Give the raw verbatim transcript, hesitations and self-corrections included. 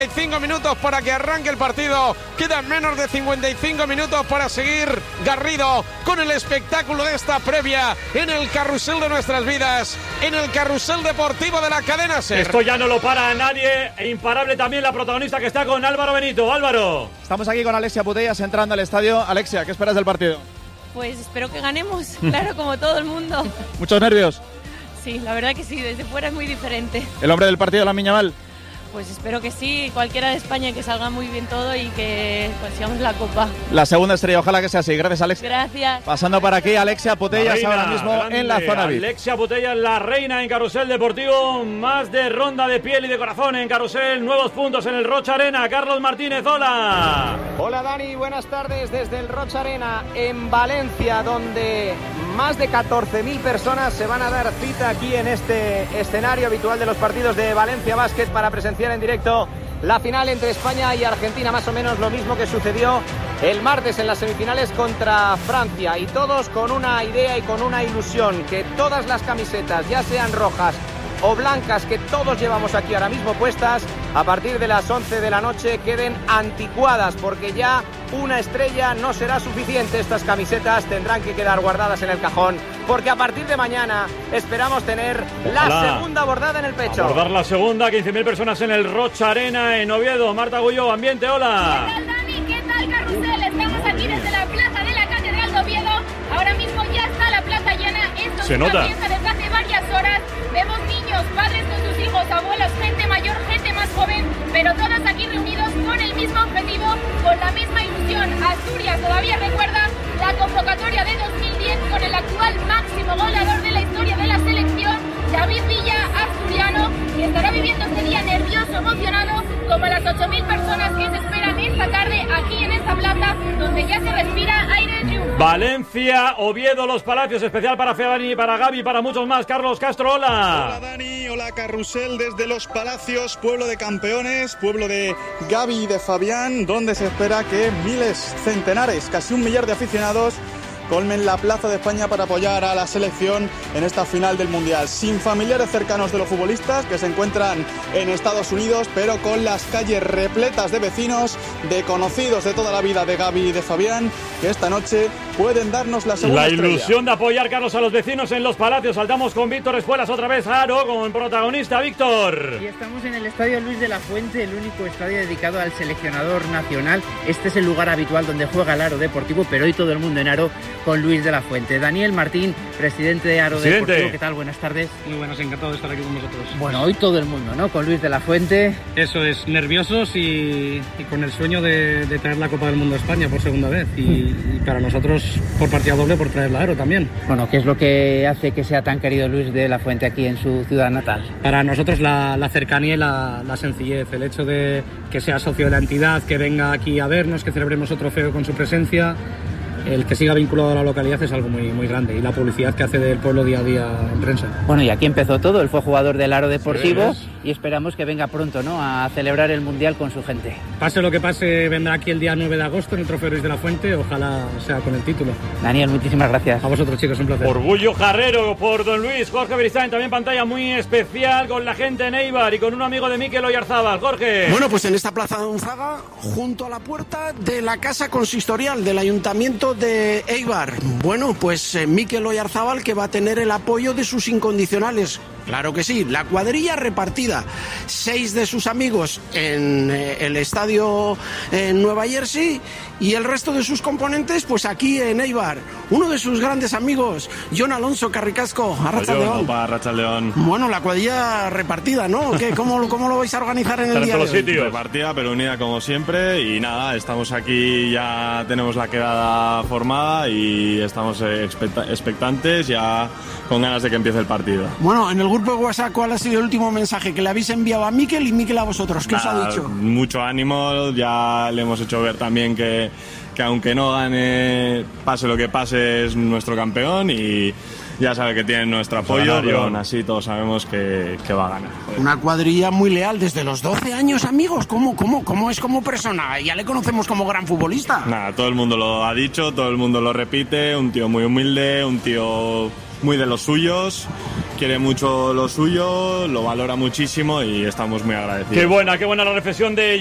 cinco minutos para que arranque el partido. Quedan menos de cincuenta y cinco minutos para seguir Garrido con el espectáculo de esta previa en el carrusel de nuestras vidas, en el carrusel deportivo de la cadena SER. Esto ya no lo para nadie. E imparable también la protagonista que está con Álvaro Benito. Álvaro. Estamos aquí con Alexia Putellas entrando al estadio. Alexia, ¿qué esperas del partido? Pues espero que ganemos, claro, como todo el mundo. ¿Muchos nervios? Sí, la verdad que sí, desde fuera es muy diferente. ¿El hombre del partido, Lamine Yamal? Pues espero que sí, cualquiera de España, que salga muy bien todo y que consigamos la copa. La segunda estrella, ojalá que sea así. Gracias, Alex. Gracias. Pasando para aquí, Alexia Putellas reina, ahora mismo grande, en la zona V I P. Alexia Putellas, la reina en Carrusel Deportivo, más de ronda de piel y de corazón en Carrusel. Nuevos puntos en el Rocha Arena. Carlos Martínez, hola. Hola Dani, buenas tardes desde el Rocha Arena en Valencia, donde más de catorce mil personas se van a dar cita aquí en este escenario habitual de los partidos de Valencia Basket para presenciar en directo la final entre España y Argentina, más o menos lo mismo que sucedió el martes en las semifinales contra Francia, y todos con una idea y con una ilusión, que todas las camisetas, ya sean rojas o blancas, que todos llevamos aquí ahora mismo puestas, a partir de las once de la noche queden anticuadas, porque ya una estrella no será suficiente. Estas camisetas tendrán que quedar guardadas en el cajón, porque a partir de mañana esperamos tener la Hola. segunda bordada en el pecho. Abordar la segunda, quince mil personas en el Rocha Arena en Oviedo. Marta Gullo, ambiente, hola. ¿Qué tal, Dani? ¿Qué tal, Carrusel? Estamos aquí desde la plaza de la Catedral de Oviedo. Ahora mismo ya está la plaza llena. Esto Se es nota. una fiesta desde hace varias horas. Vemos niños, padres con sus hijos, abuelos, gente mayor, gente más joven, pero todos aquí reunidos con el mismo objetivo, con la misma ilusión. Asturias todavía recuerda la convocatoria de dos mil diez con el actual máximo goleador de la historia de la selección, David Villa, asturiano, y estará viviendo este día nervioso, emocionado, como las ocho mil personas que se esperan esta tarde aquí en esta plaza, donde ya se respira aire de triunfo. Valencia, Oviedo, Los Palacios, especial para Feabani, para Gaby, para muchos más. Carlos Castro, hola. Hola Dani, hola Carrusel desde Los Palacios, pueblo de campeones, pueblo de Gaby y de Fabián, donde se espera que miles, centenares, casi un millar de aficionados colmen la Plaza de España para apoyar a la selección en esta final del Mundial. Sin familiares cercanos de los futbolistas, que se encuentran en Estados Unidos, pero con las calles repletas de vecinos, de conocidos de toda la vida de Gaby y de Fabián, que esta noche pueden darnos la segunda La estrella. ilusión de apoyar, Carlos, a los vecinos en Los Palacios. Saltamos con Víctor Espuelas otra vez a Aro como protagonista. Víctor. Y estamos en el Estadio Luis de la Fuente, el único estadio dedicado al seleccionador nacional. Este es el lugar habitual donde juega el Aro Deportivo, pero hoy todo el mundo en Aro con Luis de la Fuente. Daniel Martín, presidente de Aro Presidente. Deportivo, ¿qué tal? Buenas tardes. Muy buenas, encantado de estar aquí con vosotros. Bueno, hoy todo el mundo, ¿no? Con Luis de la Fuente. Eso es, nerviosos y, y con el sueño de, de traer la Copa del Mundo a España por segunda vez. Y, y para nosotros, por partida doble, por traer la Aro también. Bueno, ¿qué es lo que hace que sea tan querido Luis de la Fuente aquí en su ciudad natal? Para nosotros la, la cercanía y la, la sencillez, el hecho de que sea socio de la entidad, que venga aquí a vernos, que celebremos otro trofeo con su presencia. El que siga vinculado a la localidad es algo muy, muy grande, y la publicidad que hace del pueblo día a día en prensa. Bueno, y aquí empezó todo. Él fue jugador del Aro Deportivo, Sí, y esperamos que venga pronto, ¿no?, a celebrar el Mundial con su gente. Pase lo que pase, vendrá aquí el día nueve de agosto en el Trofeo Luis de la Fuente. Ojalá sea con el título. Daniel, muchísimas gracias. A vosotros, chicos, un placer. Orgullo jarrero por Don Luis. Jorge Beristain, también pantalla muy especial con la gente en Eibar y con un amigo de Mikel Oyarzábal. Jorge. Bueno, pues en esta plaza de Unzaga, junto a la puerta de la casa consistorial del Ayuntamiento de Eibar. Bueno, pues eh, Mikel Oyarzábal, que va a tener el apoyo de sus incondicionales. Claro que sí, la cuadrilla repartida. Seis de sus amigos en eh, el estadio en Nueva Jersey y el resto de sus componentes pues aquí en Eibar. Uno de sus grandes amigos, Jon Alonso Carricasco, Arratsaldeon. Arratsaldeon. Bueno, la cuadrilla repartida, ¿no? ¿Qué, cómo, ¿Cómo lo vais a organizar en el día de hoy? Repartida, pero unida como siempre. Y nada, estamos aquí, ya tenemos la quedada formada y estamos eh, expecta- expectantes, ya con ganas de que empiece el partido. Bueno, en el grupo de WhatsApp, ¿cuál ha sido el último mensaje que le habéis enviado a Mikel y Mikel a vosotros? ¿Qué Nada, os ha dicho? Mucho ánimo, ya le hemos hecho ver también que, que aunque no gane, pase lo que pase, es nuestro campeón y ya sabe que tiene nuestro apoyo, pero aún así todos sabemos que, que va a ganar. Una cuadrilla muy leal desde los doce años, amigos. ¿Cómo, cómo, cómo es como persona? Ya le conocemos como gran futbolista. Nada, todo el mundo lo ha dicho, todo el mundo lo repite, un tío muy humilde, un tío muy de los suyos, quiere mucho lo suyo, lo valora muchísimo y estamos muy agradecidos. Qué buena, qué buena la reflexión de